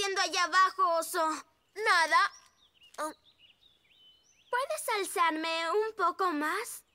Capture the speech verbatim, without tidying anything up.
haciendo allá abajo, oso? Nada. ¿Puedes alzarme un poco más?